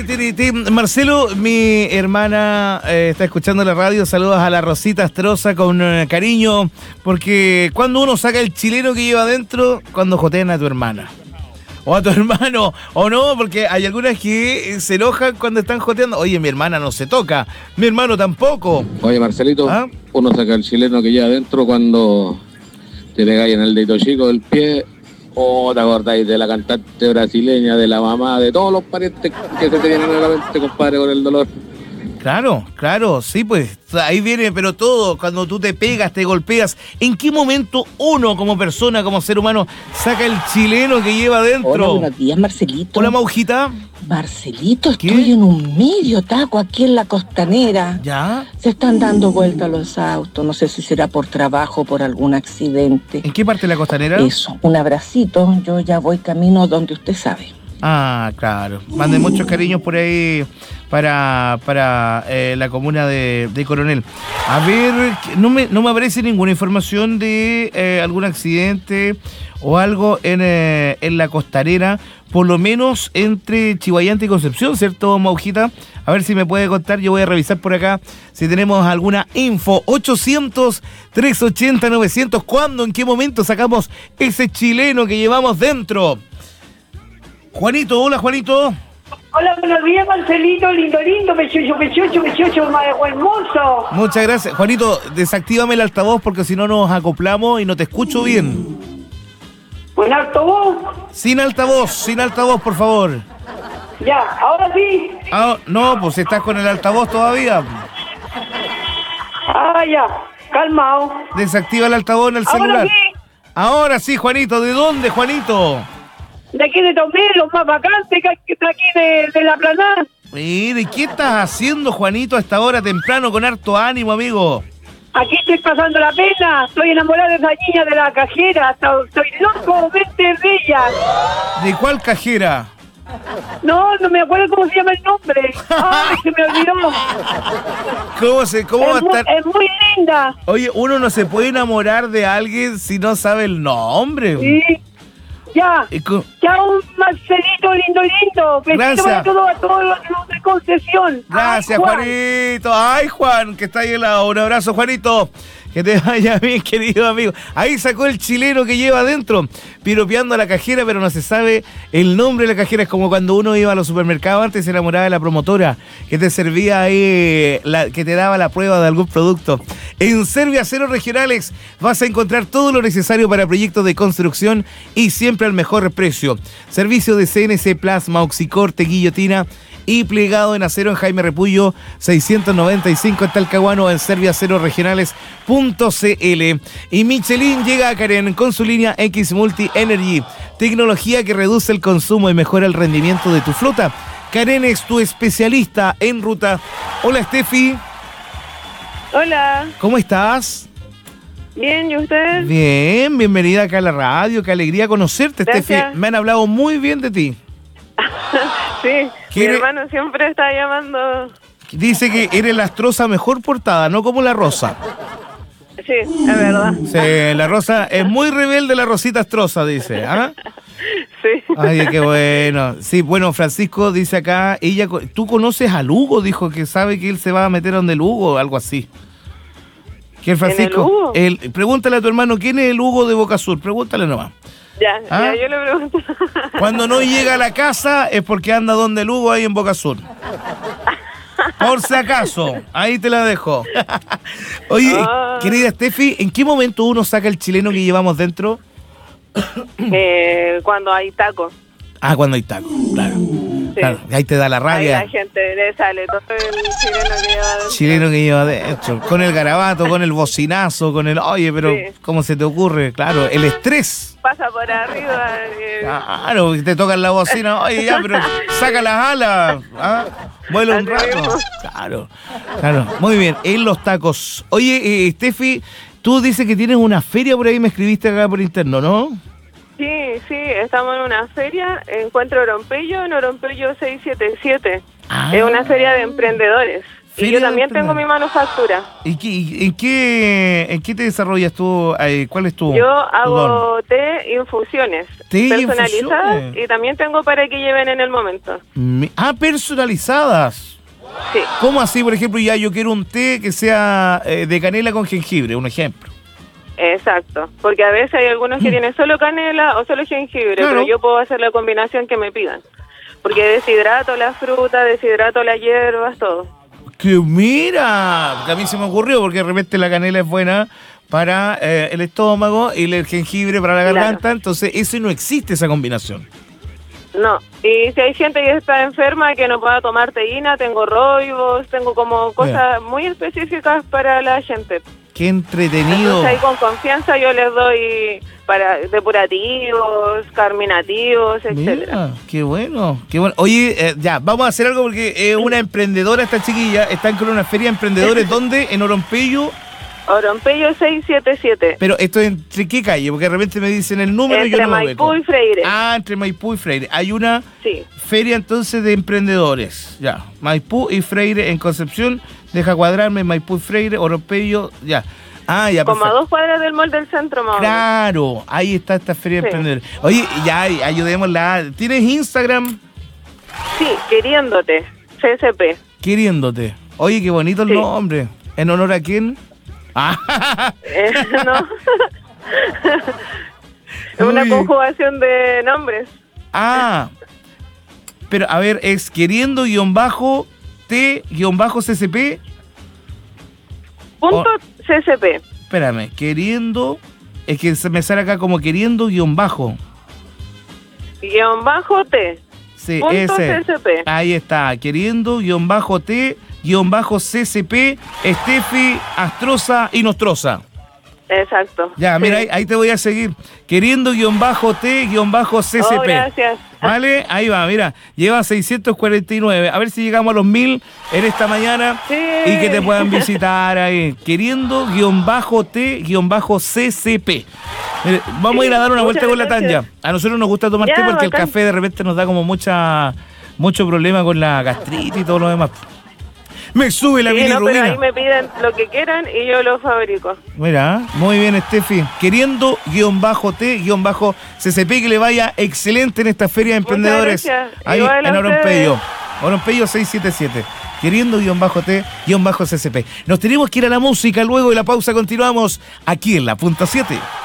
Marcelo, mi hermana está escuchando la radio. Saludos a la Rosita Astroza con cariño, porque cuando uno saca el chileno que lleva adentro, cuando jotean a tu hermana o a tu hermano, o no, porque hay algunas que se enojan cuando están joteando. Oye, mi hermana no se toca, mi hermano tampoco. Oye, Marcelito, ¿Ah? Uno saca el chileno que lleva adentro cuando te pegáis en el dedito chico del pie. ¿O te acordáis de la cantante brasileña, de la mamá, de todos los parientes que se te vienen a la mente, compadre, con el dolor? Claro, sí, pues ahí viene, pero todo, cuando tú te pegas, te golpeas, ¿en qué momento uno como persona, como ser humano, saca el chileno que lleva adentro? Hola, buenos días, Marcelito. Hola, Maujita. Marcelito, ¿Qué? estoy en un medio taco aquí en la Costanera. ¿Ya? Se están dando vueltas los autos, no sé si será por trabajo o por algún accidente. ¿En qué parte de la Costanera? Eso, un abracito, yo ya voy camino donde usted sabe. Ah, claro. Manden muchos cariños por ahí para la comuna de Coronel. A ver, no me aparece ninguna información de algún accidente o algo en la Costanera, por lo menos entre Chihuayante y Concepción, ¿cierto, Maujita? A ver si me puede contar, yo voy a revisar por acá si tenemos alguna info. 800-380-900, ¿cuándo, en qué momento sacamos ese chileno que llevamos dentro? Juanito, hola Juanito. Hola, buenos días, Marcelito, lindo, precioso, hermoso. Muchas gracias. Juanito, desactívame el altavoz porque si no nos acoplamos y no te escucho bien. ¿Con altavoz? Sin altavoz, por favor. Ya, ahora sí. Ah, no, pues estás con el altavoz todavía. Ah, ya, calmado. Desactiva el altavoz en el celular. Ahora sí, Juanito. ¿De dónde, Juanito? De aquí de Tomé, los más vacantes que está aquí de la planada. ¿De qué estás haciendo, Juanito, a esta hora temprano con harto ánimo, amigo? Aquí estoy pasando la pena, estoy enamorada de esa niña de la cajera, estoy loco, vete de ella. ¿De cuál cajera? No me acuerdo cómo se llama el nombre. Ay, se me olvidó. ¿Cómo va a estar? Es muy linda. Oye, uno no se puede enamorar de alguien si no sabe el nombre. Sí. Ya, chao, Marcelito, lindo. Gracias. A todos los de concesión. Gracias, Juan. Juanito. Ay, Juan, que está ahí al lado. Un abrazo, Juanito. Que te vaya bien, querido amigo. Ahí sacó el chileno que lleva adentro, piropeando a la cajera, pero no se sabe el nombre de la cajera. Es como cuando uno iba a los supermercados antes y se enamoraba de la promotora, que te servía ahí, que te daba la prueba de algún producto. En Serviaceros Regionales vas a encontrar todo lo necesario para proyectos de construcción y siempre al mejor precio. Servicio de CNC, plasma, oxicorte, guillotina y plegado en acero en Jaime Repullo 695 en Talcahuano, en serviacerosregionales.cl. Y Michelin llega a Karen con su línea X Multi Energy, tecnología que reduce el consumo y mejora el rendimiento de tu flota. Karen es tu especialista en ruta. Hola, Steffi. Hola. ¿Cómo estás? Bien, ¿y usted? Bien, bienvenida acá a la radio, qué alegría conocerte, Steffi. Me han hablado muy bien de ti. Sí, mi hermano siempre está llamando. Dice que eres la Astroza mejor portada, no como la Rosa. Sí, es verdad. Sí, la Rosa es muy rebelde, la Rosita Astroza, dice. ¿Ah? Sí. Ay, qué bueno. Sí, bueno, Francisco dice acá, tú conoces a Lugo, dijo que sabe que él se va a meter donde Lugo, algo así. ¿Quién, Francisco? ¿En el Hugo? Pregúntale a tu hermano, ¿quién es el Hugo de Boca Sur? Pregúntale nomás. Ya, yo le pregunto. Cuando no llega a la casa es porque anda donde el Hugo, ahí en Boca Sur. Por si acaso, ahí te la dejo. Oye, querida Steffi, ¿en qué momento uno saca el chileno que llevamos dentro? Cuando hay tacos. Ah, cuando hay tacos, claro. Sí. Claro, ahí te da la rabia. Ahí la gente le sale todo el chileno que lleva adentro. Chileno que lleva adentro. Con el garabato, con el bocinazo, con el... Oye, pero sí. ¿Cómo se te ocurre? Claro, el estrés. Pasa por arriba. Claro, te tocan la bocina. Oye, ya, pero saca las alas. ¿Ah? Vuela un rato. Claro. Muy bien, en los tacos. Oye, Steffi, tú dices que tienes una feria por ahí, me escribiste acá por interno, ¿no? Sí, estamos en una feria, Encuentro Orompello, en Orompello 677. Es una feria de emprendedores. Y yo también tengo mi manufactura. ¿En qué te desarrollas tú? ¿Cuál es tu Yo tu hago don? té infusiones Té personalizadas infusiones. y también tengo para que lleven en el momento. Personalizadas. Sí. ¿Cómo así, por ejemplo, ya yo quiero un té que sea de canela con jengibre, un ejemplo? Exacto, porque a veces hay algunos que tienen solo canela o solo jengibre, Claro. pero yo puedo hacer la combinación que me pidan. Porque deshidrato la fruta, deshidrato las hierbas, todo. Que mira, que a mí se me ocurrió porque de repente la canela es buena para el estómago y el jengibre para la Claro. garganta, entonces eso no existe esa combinación. No, y si hay gente que está enferma que no pueda tomar teína, tengo roibos, tengo como cosas muy específicas para la gente. Qué entretenido. Entonces ahí con confianza yo les doy para depurativos, carminativos, etcétera. Mira, qué bueno, qué bueno. Oye, ya, vamos a hacer algo porque es una emprendedora esta chiquilla, están con una feria de emprendedores, ¿dónde? En Orompello. Orompello 677. Pero esto es entre qué calle, porque de repente me dicen el número y yo Entre no lo Maipú ubico. y Freire. Ah, entre Maipú y Freire. Hay una Sí. feria entonces de emprendedores. Ya, Maipú y Freire en Concepción. Deja cuadrarme, Maipú y Freire, Orompello, ya. Ah, ya, Como a perfecto. 2 cuadras del mall del centro, más o menos. Claro, ahí está esta feria de Sí. emprendedores. Oye, ya, ayudémosla. ¿Tienes Instagram? Sí, queriéndote, CSP. Queriéndote. Oye, qué bonito el Sí. nombre. ¿En honor a quién? Ah, ¿No? Es una Uy. conjugación de nombres. ah. Pero, a ver, es queriendo-T-CCP. Punto CSP. Espérame, queriendo. Es que se me sale acá como queriendo-bajo. Guión T. Sí, Punto ese. CSP. Ahí está, queriendo-T-CCP, Estefi, Astroza y Nostroza. Exacto. Ya, mira, Sí. ahí te voy a seguir. Queriendo-T-CCP. Oh, gracias. ¿Vale? Ahí va, mira. Lleva 649. A ver si llegamos a los 1000 en esta mañana. Sí. Y que te puedan visitar ahí. Queriendo-T-CCP. Mire, vamos a ir a dar una Muchas vuelta con la gracias. Tanya. A nosotros nos gusta tomar Ya, té porque el bacán. café de repente nos da como mucho problema con la gastritis y todo lo demás. Me sube la Sí, no, pero bilirrubina. ahí me piden lo que quieran y yo lo fabrico. Mira, muy bien, Estefi. Queriendo-T-CCP, que le vaya excelente en esta feria de Muchas emprendedores. gracias. Ahí Igual a en Orompello. ustedes. Orompello 677. Queriendo-T-CCP. Nos tenemos que ir a la música, luego de la pausa continuamos aquí en la punta 7.